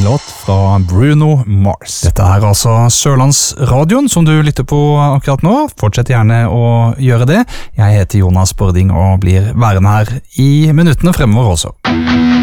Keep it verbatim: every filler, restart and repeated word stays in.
låt fra Bruno Mars. Dette er altså Sørlandsradioen som du lytter på akkurat nå. Fortsett gjerne å gjøre det. Jeg heter Jonas Bording og blir værende her i minuttene fremover også.